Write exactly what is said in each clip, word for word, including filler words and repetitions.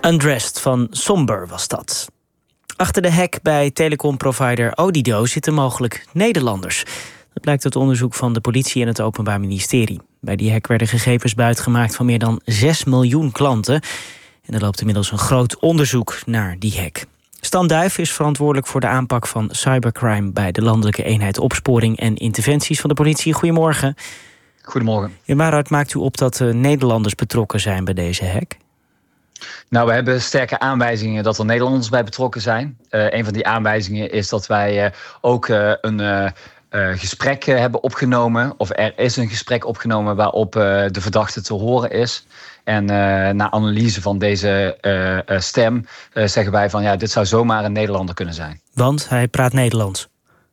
Undressed van Somber was dat. Achter de hack bij telecomprovider Odido zitten mogelijk Nederlanders. Dat blijkt uit onderzoek van de politie en het Openbaar Ministerie. Bij die hack werden gegevens buitgemaakt van meer dan zes miljoen klanten. En er loopt inmiddels een groot onderzoek naar die hack. Stan Duif is verantwoordelijk voor de aanpak van cybercrime bij de Landelijke Eenheid Opsporing en Interventies van de politie. Goedemorgen. Goedemorgen. En waaruit maakt u op dat uh, Nederlanders betrokken zijn bij deze hack? Nou, we hebben sterke aanwijzingen dat er Nederlanders bij betrokken zijn. Uh, een van die aanwijzingen is dat wij uh, ook uh, een uh, uh, gesprek uh, hebben opgenomen. Of er is een gesprek opgenomen waarop uh, de verdachte te horen is. En uh, na analyse van deze uh, uh, stem uh, zeggen wij van ja, dit zou zomaar een Nederlander kunnen zijn. Want hij praat Nederlands.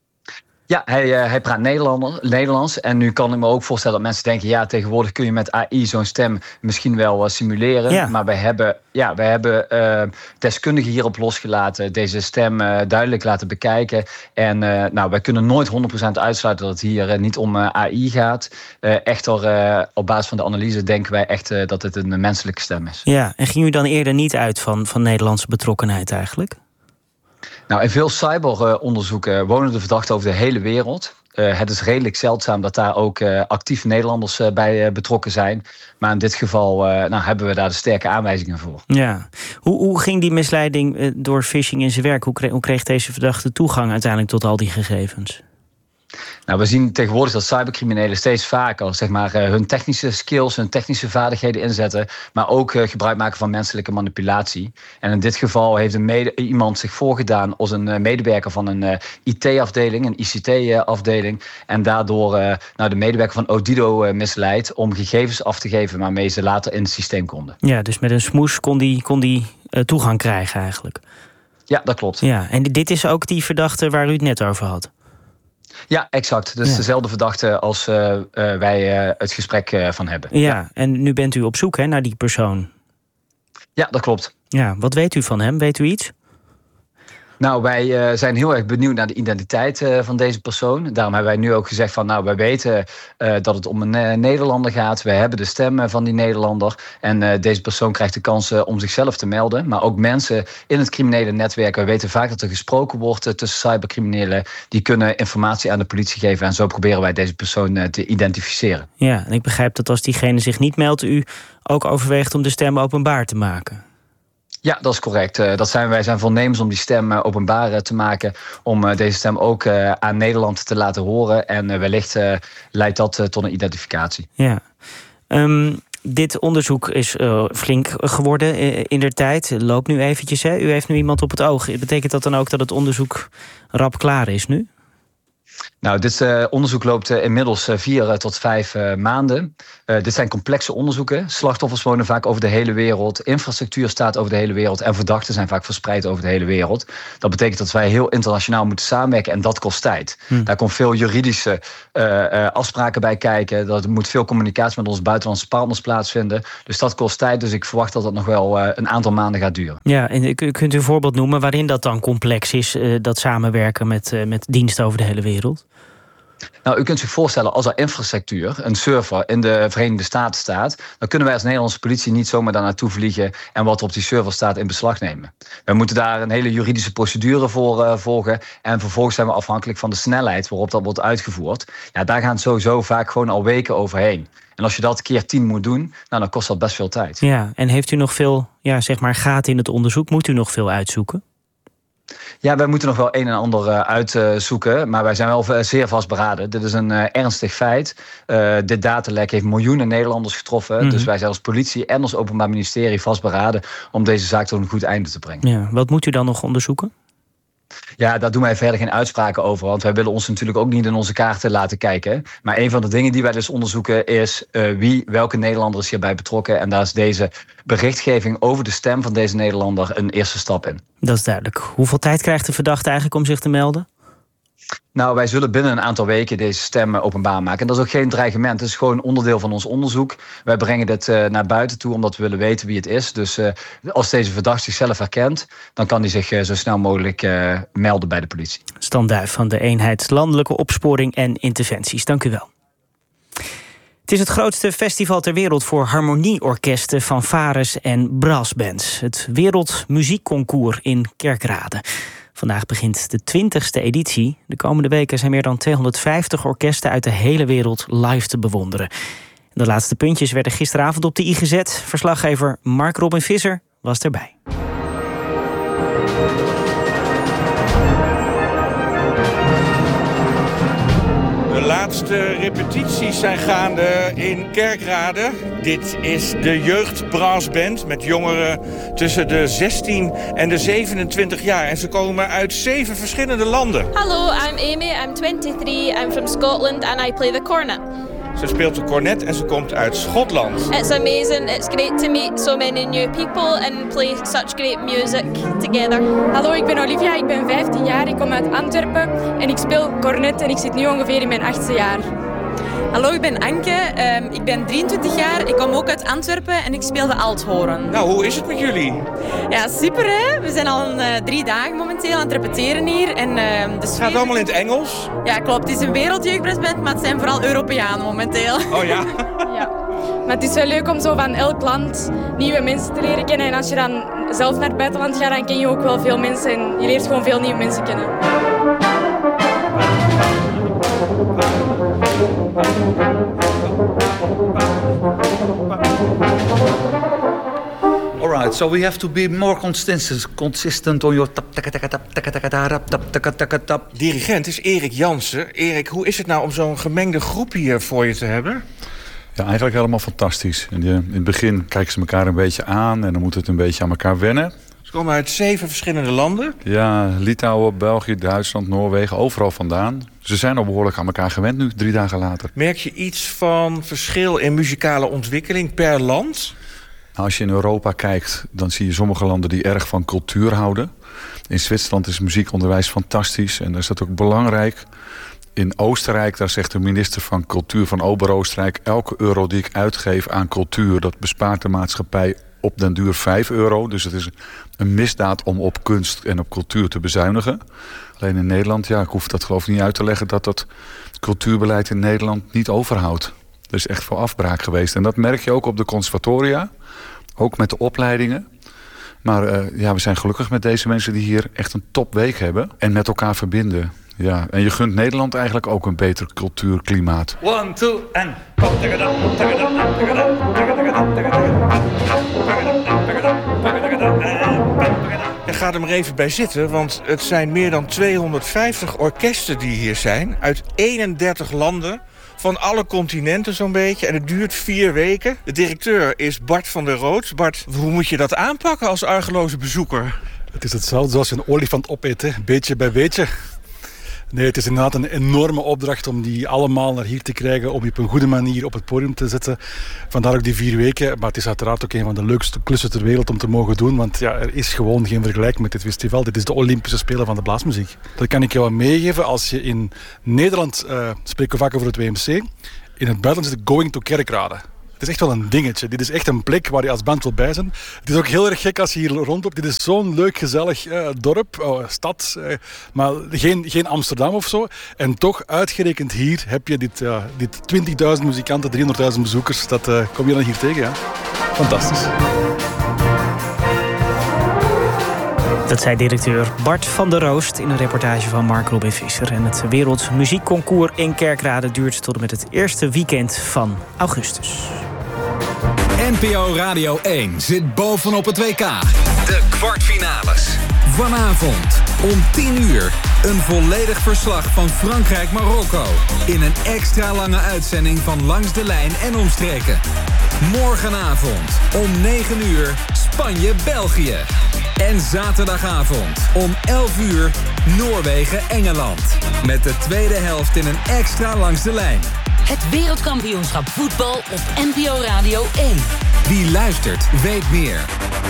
Ja, hij, uh, hij praat Nederlands. En nu kan ik me ook voorstellen dat mensen denken... ja, tegenwoordig kun je met A I zo'n stem misschien wel uh, simuleren. Ja. Maar wij hebben, ja, wij hebben uh, deskundigen hierop losgelaten... deze stem uh, duidelijk laten bekijken. En uh, nou, wij kunnen nooit honderd procent uitsluiten dat het hier uh, niet om uh, A I gaat. Uh, echter, uh, op basis van de analyse denken wij echt uh, dat het een menselijke stem is. Ja, en ging u dan eerder niet uit van, van Nederlandse betrokkenheid eigenlijk? Nou, in veel cyberonderzoeken wonen de verdachten over de hele wereld. Uh, het is redelijk zeldzaam dat daar ook uh, actieve Nederlanders uh, bij uh, betrokken zijn. Maar in dit geval uh, nou, hebben we daar de sterke aanwijzingen voor. Ja. Hoe, hoe ging die misleiding uh, door phishing in zijn werk? Hoe kreeg, hoe kreeg deze verdachte toegang uiteindelijk tot al die gegevens? Nou, we zien tegenwoordig dat cybercriminelen steeds vaker zeg maar, hun technische skills, hun technische vaardigheden inzetten, maar ook uh, gebruik maken van menselijke manipulatie. En in dit geval heeft een mede, iemand zich voorgedaan als een uh, medewerker van een uh, I T-afdeling, een I C T-afdeling, en daardoor uh, nou, de medewerker van Odido uh, misleid om gegevens af te geven waarmee ze later in het systeem konden. Ja, dus met een smoes kon die, kon die uh, toegang krijgen eigenlijk. Ja, dat klopt. Ja, en dit is ook die verdachte waar u het net over had? Ja, exact. Dus ja. Dezelfde verdachte als uh, uh, wij uh, het gesprek uh, van hebben. Ja, ja, en nu bent u op zoek hè, naar die persoon. Ja, dat klopt. Ja, wat weet u van hem? Weet u iets? Nou, wij uh, zijn heel erg benieuwd naar de identiteit uh, van deze persoon. Daarom hebben wij nu ook gezegd van, nou, wij weten uh, dat het om een uh, Nederlander gaat. We hebben de stem uh, van die Nederlander. En uh, deze persoon krijgt de kans uh, om zichzelf te melden. Maar ook mensen in het criminele netwerk. We weten vaak dat er gesproken wordt uh, tussen cybercriminelen. Die kunnen informatie aan de politie geven. En zo proberen wij deze persoon uh, te identificeren. Ja, en ik begrijp dat als diegene zich niet meldt, u ook overweegt om de stem openbaar te maken. Ja, dat is correct. Uh, dat zijn, wij zijn voornemens om die stem uh, openbaar uh, te maken. Om uh, deze stem ook uh, aan Nederland te laten horen. En uh, wellicht uh, leidt dat uh, tot een identificatie. Ja. Um, dit onderzoek is uh, flink geworden uh, in der tijd. Loopt nu eventjes, hè? U heeft nu iemand op het oog. Betekent dat dan ook dat het onderzoek rap klaar is nu? Nou, dit uh, onderzoek loopt uh, inmiddels uh, vier uh, tot vijf uh, maanden. Uh, dit zijn complexe onderzoeken. Slachtoffers wonen vaak over de hele wereld. Infrastructuur staat over de hele wereld. En verdachten zijn vaak verspreid over de hele wereld. Dat betekent dat wij heel internationaal moeten samenwerken. En dat kost tijd. Hm. Daar komt veel juridische uh, uh, afspraken bij kijken. Er moet veel communicatie met onze buitenlandse partners plaatsvinden. Dus dat kost tijd. Dus ik verwacht dat dat nog wel uh, een aantal maanden gaat duren. Ja, en kunt u een voorbeeld noemen waarin dat dan complex is? Uh, dat samenwerken met, uh, met diensten over de hele wereld? Nou, u kunt zich voorstellen, als er infrastructuur, een server in de Verenigde Staten staat, dan kunnen wij als Nederlandse politie niet zomaar daar naartoe vliegen en wat er op die server staat in beslag nemen. We moeten daar een hele juridische procedure voor uh, volgen en vervolgens zijn we afhankelijk van de snelheid waarop dat wordt uitgevoerd. Ja, daar gaan sowieso vaak gewoon al weken overheen. En als je dat keer tien moet doen, nou, dan kost dat best veel tijd. Ja, en heeft u nog veel, ja, zeg maar, gaten in het onderzoek? Moet u nog veel uitzoeken? Ja, wij moeten nog wel een en ander uh, uitzoeken, maar wij zijn wel zeer vastberaden. Dit is een uh, ernstig feit. Uh, dit datalek heeft miljoenen Nederlanders getroffen. Mm-hmm. Dus wij zijn als politie en als Openbaar Ministerie vastberaden om deze zaak tot een goed einde te brengen. Ja, wat moet u dan nog onderzoeken? Ja, daar doen wij verder geen uitspraken over. Want wij willen ons natuurlijk ook niet in onze kaarten laten kijken. Maar een van de dingen die wij dus onderzoeken is uh, wie, welke Nederlander is hierbij betrokken. En daar is deze berichtgeving over de stem van deze Nederlander een eerste stap in. Dat is duidelijk. Hoeveel tijd krijgt de verdachte eigenlijk om zich te melden? Nou, wij zullen binnen een aantal weken deze stem openbaar maken. En dat is ook geen dreigement. Het is gewoon onderdeel van ons onderzoek. Wij brengen dit uh, naar buiten toe omdat we willen weten wie het is. Dus uh, als deze verdachte zichzelf herkent, dan kan hij zich uh, zo snel mogelijk uh, melden bij de politie. Stan Duif van de Eenheid Landelijke Opsporing en Interventies. Dank u wel. Het is het grootste festival ter wereld voor harmonieorkesten, fanfares en brassbands. Het Wereldmuziekconcours in Kerkrade. Vandaag begint de twintigste editie. De komende weken zijn meer dan tweehonderdvijftig orkesten uit de hele wereld live te bewonderen. De laatste puntjes werden gisteravond op de i gezet. Verslaggever Mark Robin Visser was erbij. De laatste repetities zijn gaande in Kerkrade. Dit is de jeugdbrassband met jongeren tussen de zestien en de zevenentwintig jaar. En ze komen uit zeven verschillende landen. Hello, I'm Amy, I'm twenty-three, I'm from Scotland and I play the cornet. Ze speelt de cornet en ze komt uit Schotland. It's amazing, it's great to meet so many new people and play such great music together. Hallo, ik ben Olivia, ik ben vijftien jaar, ik kom uit Antwerpen en ik speel cornet en ik zit nu ongeveer in mijn achtste jaar. Hallo, ik ben Anke, um, ik ben drieëntwintig jaar, ik kom ook uit Antwerpen en ik speel de althoorn. Nou, hoe is het met jullie? Ja, super hè. We zijn al uh, drie dagen momenteel aan het repeteren hier. En, uh, de het gaat allemaal in het Engels? Ja, klopt. Het is een wereldjeugdbrassband, maar het zijn vooral Europeanen momenteel. Oh ja? Ja. Maar het is wel leuk om zo van elk land nieuwe mensen te leren kennen. En als je dan zelf naar het buitenland gaat, dan ken je ook wel veel mensen. En je leert gewoon veel nieuwe mensen kennen. Alright, so we have to be more consistent, consistent on your tap tap tap tap tap tap tap tap tap. Dirigent is Erik Jansen. Erik, hoe is het nou om zo'n gemengde groep hier voor je te hebben? Ja, eigenlijk helemaal fantastisch. In, de, in het begin kijken ze elkaar een beetje aan en dan moet het een beetje aan elkaar wennen. Ze komen uit zeven verschillende landen. Ja, Litouwen, België, Duitsland, Noorwegen, overal vandaan. Ze zijn al behoorlijk aan elkaar gewend nu, drie dagen later. Merk je iets van verschil in muzikale ontwikkeling per land? Nou, als je in Europa kijkt, dan zie je sommige landen die erg van cultuur houden. In Zwitserland is muziekonderwijs fantastisch en daar is dat ook belangrijk. In Oostenrijk, daar zegt de minister van Cultuur van Ober-Oostenrijk... elke euro die ik uitgeef aan cultuur, dat bespaart de maatschappij op den duur vijf euro. Dus het is een misdaad om op kunst en op cultuur te bezuinigen. Alleen in Nederland, ja, ik hoef dat geloof ik niet uit te leggen... dat dat cultuurbeleid in Nederland niet overhoudt. Er is echt veel afbraak geweest. En dat merk je ook op de conservatoria, ook met de opleidingen. Maar uh, ja, we zijn gelukkig met deze mensen die hier echt een topweek hebben... en met elkaar verbinden. Ja, en je gunt Nederland eigenlijk ook een beter cultuurklimaat. One, two, en... Ja, ga er maar even bij zitten, want het zijn meer dan tweehonderdvijftig orkesten die hier zijn... uit eenendertig landen, van alle continenten zo'n beetje. En het duurt vier weken. De directeur is Bart van der Rood. Bart, hoe moet je dat aanpakken als argeloze bezoeker? Het is hetzelfde zoals je een olifant opeet, hè? Beetje bij beetje. Nee, het is inderdaad een enorme opdracht om die allemaal naar hier te krijgen, om die op een goede manier op het podium te zetten. Vandaar ook die vier weken. Maar het is uiteraard ook een van de leukste klussen ter wereld om te mogen doen. Want ja, er is gewoon geen vergelijking met dit festival. Dit is de Olympische Spelen van de blaasmuziek. Dat kan ik jou meegeven. Als je in Nederland, uh, spreken we vaak over het W M C, in het buitenland zit Going to Kerkrade. Het is echt wel een dingetje. Dit is echt een plek waar je als band wil bij zijn. Het is ook heel erg gek als je hier rondloopt. Dit is zo'n leuk, gezellig uh, dorp, uh, stad. Uh, maar geen, geen Amsterdam of zo. En toch, uitgerekend hier, heb je dit, uh, dit twintigduizend muzikanten, driehonderdduizend bezoekers. Dat uh, kom je dan hier tegen, ja. Fantastisch. Dat zei directeur Bart van der Roost in een reportage van Mark Robin Visser. En het Wereldmuziekconcours in Kerkrade duurt tot en met het eerste weekend van augustus. N P O Radio één zit bovenop het W K. De kwartfinales. Vanavond om tien uur een volledig verslag van Frankrijk-Marokko. In een extra lange uitzending van Langs de Lijn en omstreken. Morgenavond om negen uur Spanje-België. En zaterdagavond om elf uur Noorwegen-Engeland. Met de tweede helft in een extra Langs de Lijn. Het wereldkampioenschap voetbal op N P O Radio één. Wie luistert, weet meer.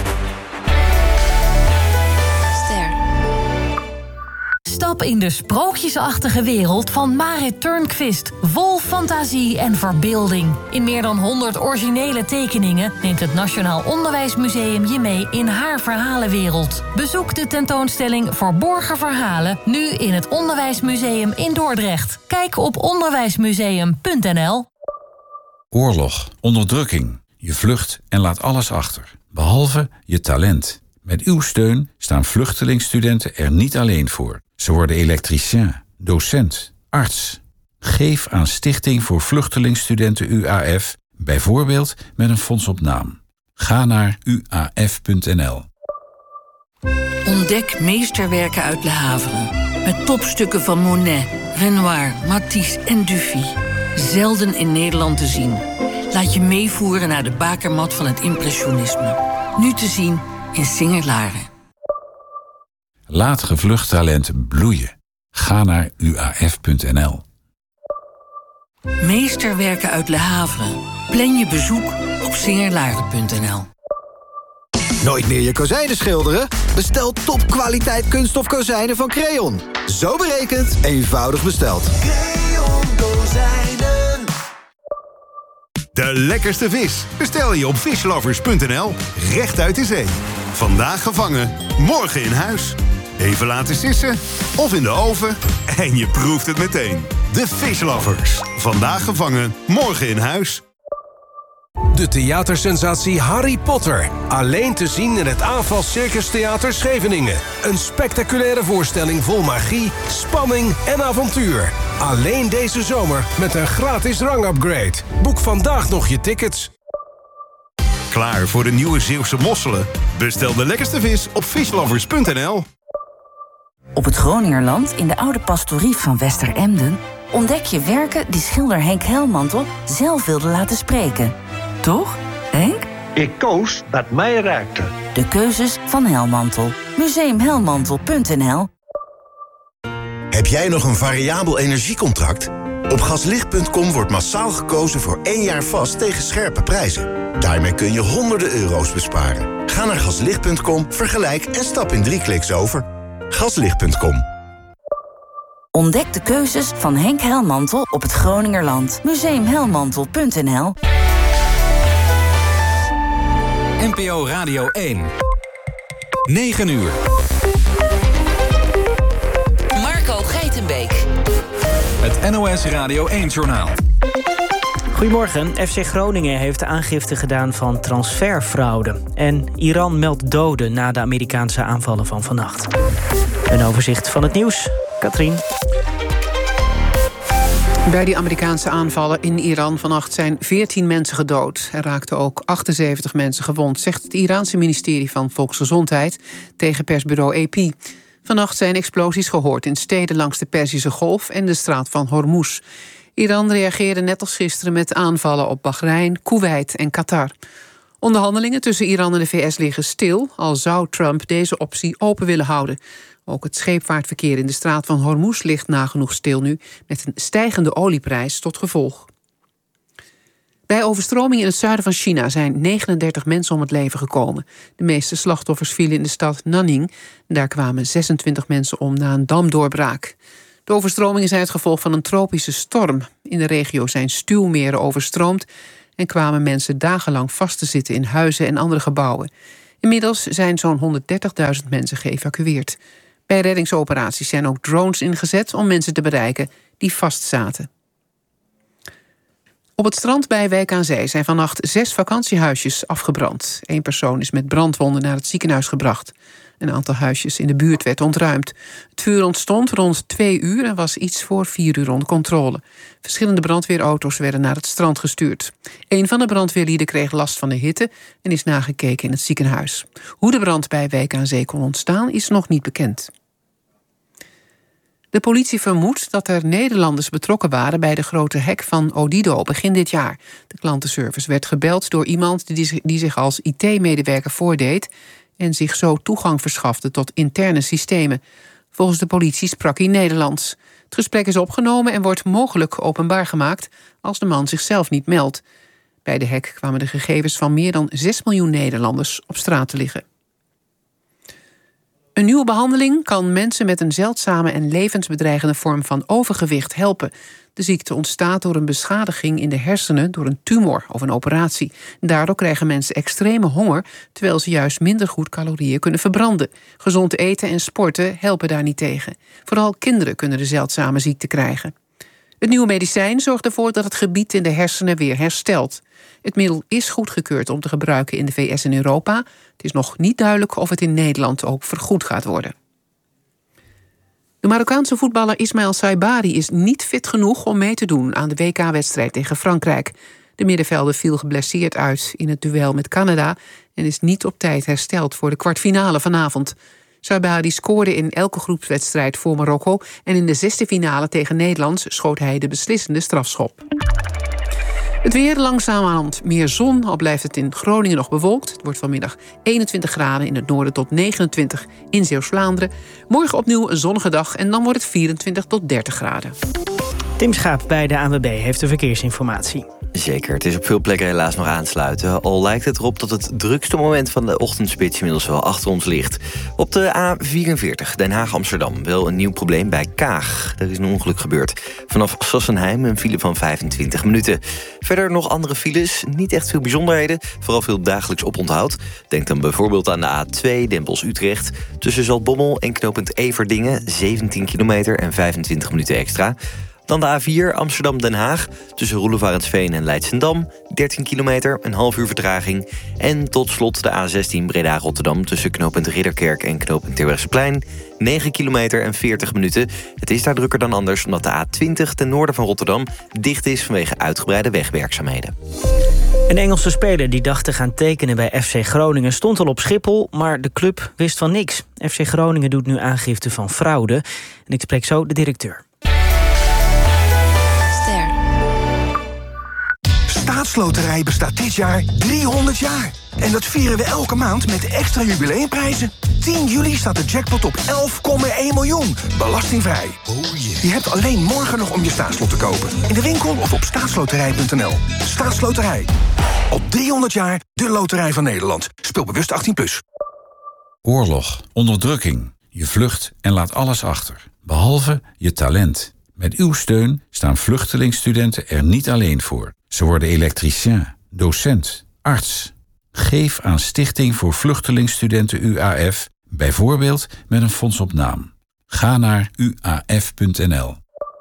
Stap in de sprookjesachtige wereld van Marit Turnquist. Vol fantasie en verbeelding. In meer dan honderd originele tekeningen neemt het Nationaal Onderwijsmuseum je mee in haar verhalenwereld. Bezoek de tentoonstelling Verborgen Verhalen nu in het Onderwijsmuseum in Dordrecht. Kijk op onderwijsmuseum punt n l. Oorlog, onderdrukking. Je vlucht en laat alles achter, behalve je talent. Met uw steun staan vluchtelingstudenten er niet alleen voor. Ze worden elektricien, docent, arts. Geef aan Stichting voor Vluchtelingstudenten U A F, bijvoorbeeld met een fonds op naam. Ga naar u a f punt n l. Ontdek meesterwerken uit Le Havre. Met topstukken van Monet, Renoir, Matisse en Dufy. Zelden in Nederland te zien. Laat je meevoeren naar de bakermat van het impressionisme. Nu te zien in Singer-Laren. Laat gevlucht talent bloeien. Ga naar u a f punt n l. Meesterwerken uit Le Havre. Plan je bezoek op singerlaren punt n l. Nooit meer je kozijnen schilderen? Bestel topkwaliteit kunststof kozijnen van Creon. Zo berekend, eenvoudig besteld. Creon kozijnen. De lekkerste vis bestel je op fishlovers punt n l. Recht uit de zee. Vandaag gevangen, morgen in huis. Even laten sissen of in de oven en je proeft het meteen. De Fishlovers. Vandaag gevangen, morgen in huis. De theatersensatie Harry Potter. Alleen te zien in het Aanval Circus Theater Scheveningen. Een spectaculaire voorstelling vol magie, spanning en avontuur. Alleen deze zomer met een gratis rangupgrade. Boek vandaag nog je tickets. Klaar voor de nieuwe Zeeuwse mosselen? Bestel de lekkerste vis op fishlovers punt n l. Op het Groningerland, in de oude pastorie van Westeremden, ontdek je werken die schilder Henk Helmantel zelf wilde laten spreken. Toch, Henk? Ik koos wat mij raakte. De keuzes van Helmantel. museum helmantel punt n l. Heb jij nog een variabel energiecontract? Op gaslicht punt com wordt massaal gekozen voor één jaar vast tegen scherpe prijzen. Daarmee kun je honderden euro's besparen. Ga naar gaslicht punt com, vergelijk en stap in drie kliks over. gaslicht punt com. Ontdek de keuzes van Henk Helmantel op het Groningerland. museum helmantel punt n l. N P O Radio één. negen uur. Marco Geitenbeek. Het N O S Radio één-journaal. Goedemorgen. F C Groningen heeft aangifte gedaan van transferfraude. En Iran meldt doden na de Amerikaanse aanvallen van vannacht. Een overzicht van het nieuws. Katrien. Bij die Amerikaanse aanvallen in Iran vannacht zijn veertien mensen gedood. Er raakten ook achtenzeventig mensen gewond, zegt het Iraanse ministerie van Volksgezondheid tegen persbureau A P. Vannacht zijn explosies gehoord in steden langs de Perzische Golf en de straat van Hormuz. Iran reageerde net als gisteren met aanvallen op Bahrein, Koeweit en Qatar. Onderhandelingen tussen Iran en de V S liggen stil, al zou Trump deze optie open willen houden. Ook het scheepvaartverkeer in de straat van Hormuz ligt nagenoeg stil nu, met een stijgende olieprijs tot gevolg. Bij overstroming in het zuiden van China zijn negenendertig mensen om het leven gekomen. De meeste slachtoffers vielen in de stad Nanning. Daar kwamen zesentwintig mensen om na een damdoorbraak. De overstromingen zijn het gevolg van een tropische storm. In de regio zijn stuwmeren overstroomd en kwamen mensen dagenlang vast te zitten in huizen en andere gebouwen. Inmiddels zijn zo'n honderddertigduizend mensen geëvacueerd. Bij reddingsoperaties zijn ook drones ingezet om mensen te bereiken die vastzaten. Op het strand bij Wijk aan Zee zijn vannacht zes vakantiehuisjes afgebrand. Eén persoon is met brandwonden naar het ziekenhuis gebracht. Een aantal huisjes in de buurt werd ontruimd. Het vuur ontstond rond twee uur en was iets voor vier uur onder controle. Verschillende brandweerauto's werden naar het strand gestuurd. Een van de brandweerlieden kreeg last van de hitte en is nagekeken in het ziekenhuis. Hoe de brand bij Wijk aan Zee kon ontstaan is nog niet bekend. De politie vermoedt dat er Nederlanders betrokken waren bij de grote hack van Odido begin dit jaar. De klantenservice werd gebeld door iemand die zich als I T-medewerker voordeed en zich zo toegang verschafte tot interne systemen. Volgens de politie sprak hij Nederlands. Het gesprek is opgenomen en wordt mogelijk openbaar gemaakt als de man zichzelf niet meldt. Bij de hack kwamen de gegevens van meer dan zes miljoen Nederlanders op straat te liggen. Een nieuwe behandeling kan mensen met een zeldzame en levensbedreigende vorm van overgewicht helpen. De ziekte ontstaat door een beschadiging in de hersenen door een tumor of een operatie. Daardoor krijgen mensen extreme honger, terwijl ze juist minder goed calorieën kunnen verbranden. Gezond eten en sporten helpen daar niet tegen. Vooral kinderen kunnen de zeldzame ziekte krijgen. Het nieuwe medicijn zorgt ervoor dat het gebied in de hersenen weer herstelt. Het middel is goedgekeurd om te gebruiken in de V S en Europa. Het is nog niet duidelijk of het in Nederland ook vergoed gaat worden. De Marokkaanse voetballer Ismaël Saibari is niet fit genoeg om mee te doen aan de W K-wedstrijd tegen Frankrijk. De middenvelder viel geblesseerd uit in het duel met Canada en is niet op tijd hersteld voor de kwartfinale vanavond. Saibari scoorde in elke groepswedstrijd voor Marokko en in de zesde finale tegen Nederland schoot hij de beslissende strafschop. Het weer langzamerhand meer zon, al blijft het in Groningen nog bewolkt. Het wordt vanmiddag eenentwintig graden in het noorden tot negenentwintig in Zeeuws-Vlaanderen. Morgen opnieuw een zonnige dag en dan wordt het vierentwintig tot dertig graden. Tim Schaap bij de A N W B heeft de verkeersinformatie. Zeker, het is op veel plekken helaas nog aansluiten. Al lijkt het erop dat het drukste moment van de ochtendspits inmiddels wel achter ons ligt. Op de A vierenveertig, Den Haag-Amsterdam, wel een nieuw probleem bij Kaag. Er is een ongeluk gebeurd. Vanaf Sassenheim een file van vijfentwintig minuten. Verder nog andere files, niet echt veel bijzonderheden. Vooral veel dagelijks oponthoud. Denk dan bijvoorbeeld aan de A twee, Den Bosch-Utrecht. Tussen Zaltbommel en knooppunt Everdingen, zeventien kilometer en vijfentwintig minuten extra. Dan de A vier Amsterdam-Den Haag. Tussen Roelevarensveen en Leidsendam. dertien kilometer, een half uur vertraging. En tot slot de A zestien Breda-Rotterdam. Tussen knooppunt Ridderkerk en knooppunt Terbrechtseplein. negen kilometer en veertig minuten. Het is daar drukker dan anders omdat de A twintig ten noorden van Rotterdam dicht is vanwege uitgebreide wegwerkzaamheden. Een Engelse speler die dacht te gaan tekenen bij F C Groningen stond al op Schiphol, maar de club wist van niks. F C Groningen doet nu aangifte van fraude. En ik spreek zo de directeur. Staatsloterij bestaat dit jaar driehonderd jaar. En dat vieren we elke maand met extra jubileumprijzen. tien juli staat de jackpot op elf komma één miljoen. Belastingvrij. Oh yeah. Je hebt alleen morgen nog om je staatslot te kopen. In de winkel of op staatsloterij punt n l. Staatsloterij. Al driehonderd jaar de loterij van Nederland. Speel bewust achttien plus. Oorlog, onderdrukking. Je vlucht en laat alles achter. Behalve je talent. Met uw steun staan vluchtelingstudenten er niet alleen voor. Ze worden elektricien, docent, arts. Geef aan Stichting voor Vluchtelingstudenten U A F, bijvoorbeeld met een fonds op naam. Ga naar u a f punt n l.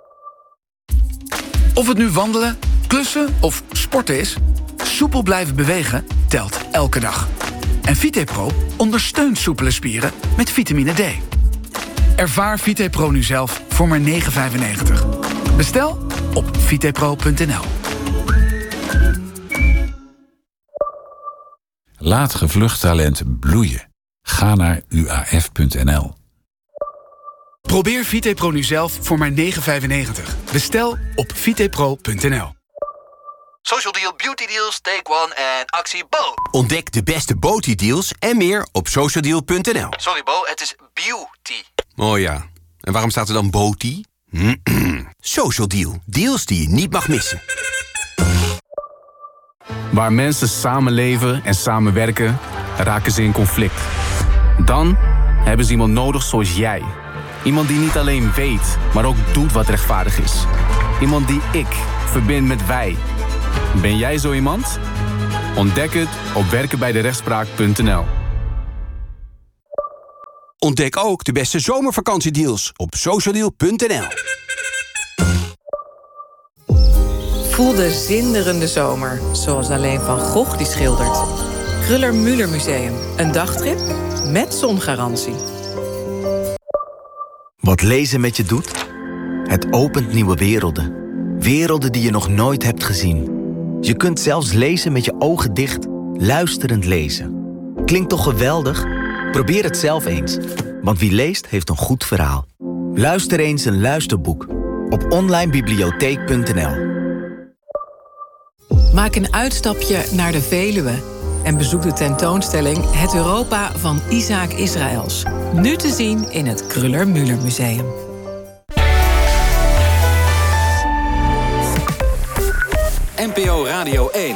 Of het nu wandelen, klussen of sporten is, soepel blijven bewegen telt elke dag. En VitePro ondersteunt soepele spieren met vitamine D. Ervaar VitePro nu zelf voor maar negen vijfennegentig. Bestel op vitepro punt n l. Laat gevlucht talent bloeien. Ga naar u a f punt n l. Probeer VitePro nu zelf voor maar negen vijfennegentig. Bestel op vitepro punt n l. Social Deal, Beauty Deals, Take One en actie Bo. Ontdek de beste Beauty Deals en meer op social deal punt n l. Sorry Bo, het is beauty. Oh ja, en waarom staat er dan Beauty? Social Deal, deals die je niet mag missen. Waar mensen samenleven en samenwerken, raken ze in conflict. Dan hebben ze iemand nodig zoals jij. Iemand die niet alleen weet, maar ook doet wat rechtvaardig is. Iemand die ik verbind met wij. Ben jij zo iemand? Ontdek het op werken bij de rechtspraak punt n l. Ontdek ook de beste zomervakantiedeals op social deal punt n l. Voel de zinderende zomer, zoals alleen Van Gogh die schildert. Kruller-Müller Museum, een dagtrip met zongarantie. Wat lezen met je doet? Het opent nieuwe werelden. Werelden die je nog nooit hebt gezien. Je kunt zelfs lezen met je ogen dicht, luisterend lezen. Klinkt toch geweldig? Probeer het zelf eens. Want wie leest, heeft een goed verhaal. Luister eens een luisterboek op online bibliotheek punt n l. Maak een uitstapje naar de Veluwe en bezoek de tentoonstelling Het Europa van Isaac Israëls. Nu te zien in het Kruller-Müller Museum. N P O Radio één.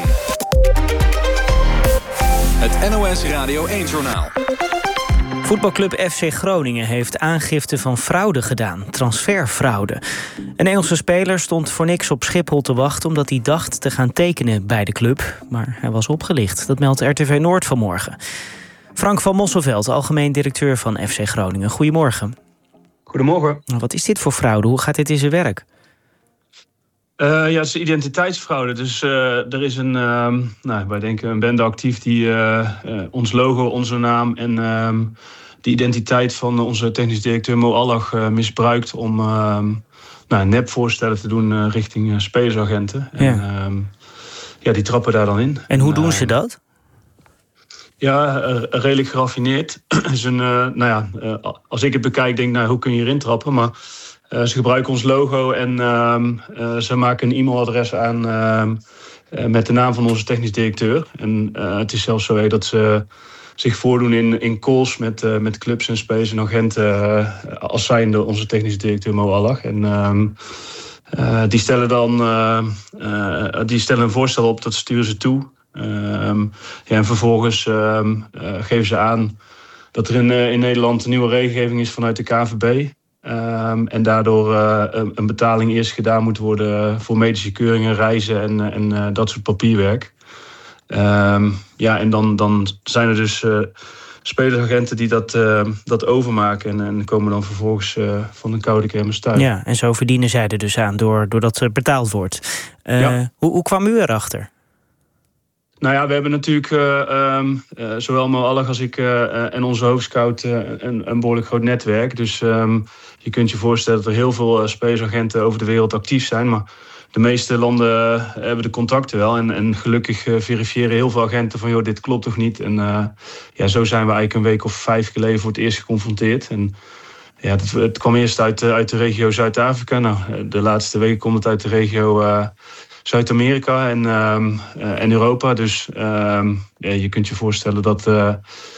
Het N O S Radio één-journaal. Voetbalclub F C Groningen heeft aangifte van fraude gedaan. Transferfraude. Een Engelse speler stond voor niks op Schiphol te wachten omdat hij dacht te gaan tekenen bij de club. Maar hij was opgelicht. Dat meldt R T V Noord vanmorgen. Frank van Mosselveld, algemeen directeur van F C Groningen. Goedemorgen. Goedemorgen. Wat is dit voor fraude? Hoe gaat dit in zijn werk? Uh, ja, het is identiteitsfraude. Dus uh, er is een, uh, nou, wij denken een bende actief die uh, uh, ons logo, onze naam en uh, de identiteit van onze technisch directeur Mo Allach uh, misbruikt om uh, nou, nepvoorstellen te doen uh, richting uh, spelersagenten. Ja. En, uh, ja, die trappen daar dan in. En hoe en, doen uh, ze dat? Ja, redelijk geraffineerd. is een, uh, nou ja, uh, als ik het bekijk, denk ik, nou, hoe kun je erin trappen? Maar uh, ze gebruiken ons logo en uh, uh, ze maken een e-mailadres aan uh, uh, met de naam van onze technisch directeur. En uh, het is zelfs zo dat ze zich voordoen in, in calls met, uh, met clubs en spelers en agenten uh, als zijnde onze technisch directeur Mo Allach. En uh, uh, die stellen dan uh, uh, die stellen een voorstel op, dat sturen ze toe. Um, ja, en vervolgens um, uh, geven ze aan dat er in, uh, in Nederland een nieuwe regelgeving is vanuit de K N V B. Um, en daardoor uh, een, een betaling eerst gedaan moet worden voor medische keuringen, reizen en, en uh, dat soort papierwerk. Um, ja, en dan, dan zijn er dus uh, spelersagenten die dat, uh, dat overmaken en, en komen dan vervolgens uh, van de koude kermis thuis. Ja, en zo verdienen zij er dus aan door, doordat er betaald wordt. Uh, ja. hoe, hoe kwam u erachter? Nou ja, we hebben natuurlijk uh, um, uh, zowel Mo Allach als ik uh, en onze hoofdscout uh, een, een behoorlijk groot netwerk. Dus um, je kunt je voorstellen dat er heel veel uh, spelersagenten over de wereld actief zijn. Maar de meeste landen uh, hebben de contacten wel. En, en gelukkig uh, verifiëren heel veel agenten van, joh, dit klopt toch niet. En uh, ja, zo zijn we eigenlijk een week of vijf geleden voor het eerst geconfronteerd. En ja, het, het kwam eerst uit, uh, uit de regio Zuid-Afrika. Nou, de laatste weken komt het uit de regio Uh, Zuid-Amerika en, uh, uh, en Europa. Dus uh, ja, je kunt je voorstellen dat, uh,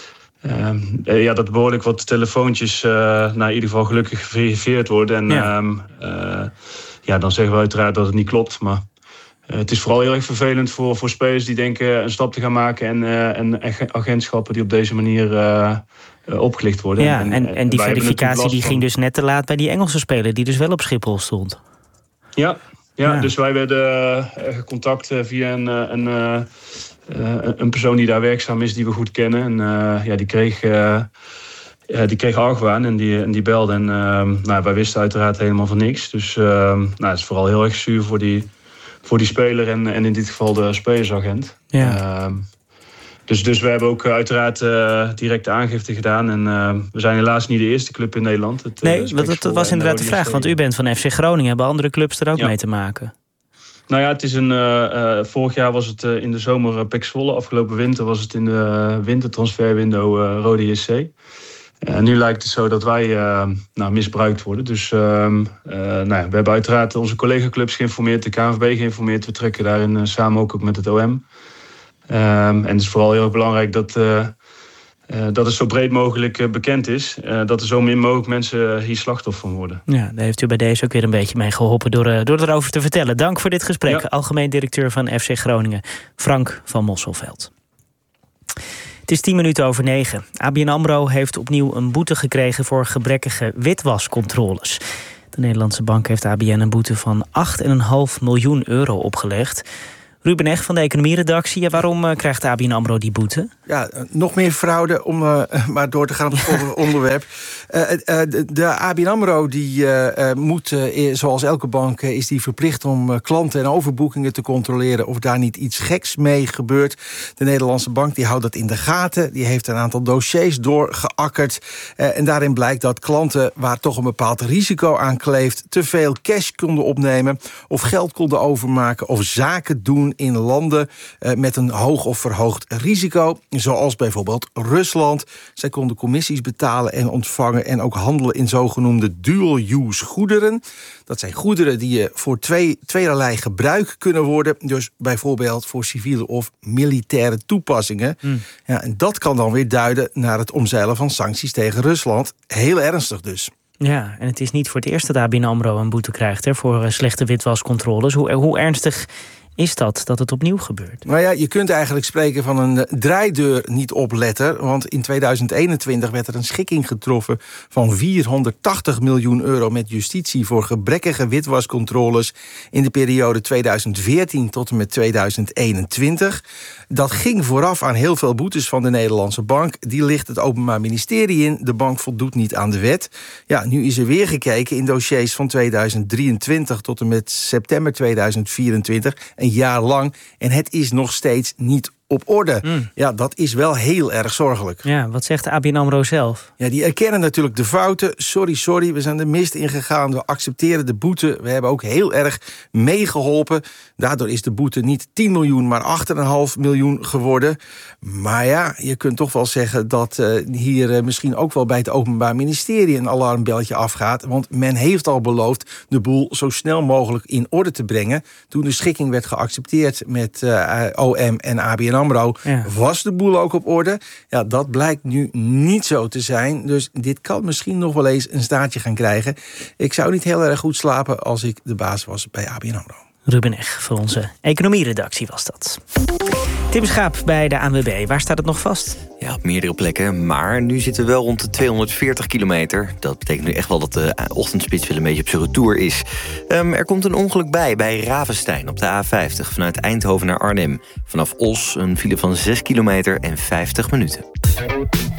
uh, ja, dat behoorlijk wat telefoontjes uh, nou, in ieder geval gelukkig geverifieerd worden. En ja. Uh, uh, ja, dan zeggen we uiteraard dat het niet klopt. Maar uh, het is vooral heel erg vervelend voor, voor spelers die denken een stap te gaan maken. En, uh, en agentschappen die op deze manier uh, uh, opgelicht worden. Ja, en, en, en die verificatie die ging dus net te laat bij die Engelse speler die dus wel op Schiphol stond. Ja. Ja, ja, dus wij werden uh, gecontact uh, via een, uh, een, uh, uh, een persoon die daar werkzaam is, die we goed kennen. En uh, ja, die kreeg, uh, ja, die kreeg argwaan en die, en die belde. En uh, nou, wij wisten uiteraard helemaal van niks. Dus uh, nou, het is vooral heel erg zuur voor die, voor die speler en, en in dit geval de spelersagent. Ja. Uh, Dus, dus we hebben ook uiteraard uh, direct aangifte gedaan. En uh, we zijn helaas niet de eerste club in Nederland. Het, nee, uh, dat, dat was inderdaad de vraag. Want u bent van F C Groningen. Hebben andere clubs er ook ja. mee te maken? Nou ja, het is een. Uh, uh, vorig jaar was het uh, in de zomer uh, P E C Zwolle. Afgelopen winter was het in de uh, wintertransferwindow uh, Rode J C. En uh, nu lijkt het zo dat wij uh, nou, misbruikt worden. Dus uh, uh, nou ja, we hebben uiteraard onze collega-clubs geïnformeerd. De K N V B geïnformeerd. We trekken daarin uh, samen ook, ook met het O M. Um, en het is vooral heel erg belangrijk dat, uh, uh, dat het zo breed mogelijk uh, bekend is. Uh, dat er zo min mogelijk mensen hier slachtoffer van worden. Ja, daar heeft u bij deze ook weer een beetje mee geholpen door, uh, door erover te vertellen. Dank voor dit gesprek. Ja. Algemeen directeur van F C Groningen, Frank van Mosselveld. Het is tien minuten over negen. A B N AMRO heeft opnieuw een boete gekregen voor gebrekkige witwascontroles. De Nederlandse bank heeft A B N een boete van acht komma vijf miljoen euro opgelegd. Ruben Eg van de economieredactie. Ja, waarom uh, krijgt A B N AMRO die boete? Ja, uh, nog meer fraude, om uh, maar door te gaan op het volgende onderwerp. Uh, uh, de, de A B N AMRO die, uh, uh, moet, uh, zoals elke bank, uh, is die verplicht om uh, klanten en overboekingen te controleren of daar niet iets geks mee gebeurt. De Nederlandse bank die houdt dat in de gaten. Die heeft een aantal dossiers doorgeakkerd. Uh, en daarin blijkt dat klanten waar toch een bepaald risico aan kleeft te veel cash konden opnemen of geld konden overmaken of zaken doen in landen uh, met een hoog of verhoogd risico, zoals bijvoorbeeld Rusland. Zij konden commissies betalen en ontvangen en ook handelen in zogenoemde dual-use goederen. Dat zijn goederen die je voor twee, tweeërlei gebruik kunnen worden, dus bijvoorbeeld voor civiele of militaire toepassingen. Mm. Ja, en dat kan dan weer duiden naar het omzeilen van sancties tegen Rusland. Heel ernstig dus. Ja, en het is niet voor het eerst dat A B N AMRO een boete krijgt hè, voor slechte witwascontroles. Hoe, hoe ernstig is dat dat het opnieuw gebeurt? Nou ja, je kunt eigenlijk spreken van een draaideur niet opletten. Want in tweeduizend eenentwintig werd er een schikking getroffen van vierhonderdtachtig miljoen euro met justitie voor gebrekkige witwascontroles in de periode tweeduizend veertien tot en met tweeduizend eenentwintig. Dat ging vooraf aan heel veel boetes van de Nederlandse bank. Die ligt het Openbaar Ministerie in. De bank voldoet niet aan de wet. Ja, nu is er weer gekeken in dossiers van tweeduizend drieëntwintig tot en met september tweeduizend vierentwintig. Een jaar lang. En het is nog steeds niet op orde. Mm. Ja, dat is wel heel erg zorgelijk. Ja, wat zegt de A B N AMRO zelf? Ja, die erkennen natuurlijk de fouten. Sorry, sorry, we zijn de mist ingegaan. We accepteren de boete. We hebben ook heel erg meegeholpen. Daardoor is de boete niet tien miljoen, maar acht komma vijf miljoen geworden. Maar ja, je kunt toch wel zeggen dat uh, hier uh, misschien ook wel bij het Openbaar Ministerie een alarmbelletje afgaat. Want men heeft al beloofd de boel zo snel mogelijk in orde te brengen. Toen de schikking werd geaccepteerd met uh, O M en A B N AMRO, ja. was de boel ook op orde. Ja, dat blijkt nu niet zo te zijn. Dus dit kan misschien nog wel eens een staartje gaan krijgen. Ik zou niet heel erg goed slapen als ik de baas was bij A B N AMRO. Ruben Eg voor onze economieredactie was dat. Tim Schaap bij de A N W B. Waar staat het nog vast? Ja, op meerdere plekken. Maar nu zitten we wel rond de tweehonderdveertig kilometer. Dat betekent nu echt wel dat de ochtendspits wel een beetje op zijn retour is. Um, er komt een ongeluk bij bij Ravenstein op de A vijftig... vanuit Eindhoven naar Arnhem. Vanaf Os een file van zes kilometer en vijftig minuten.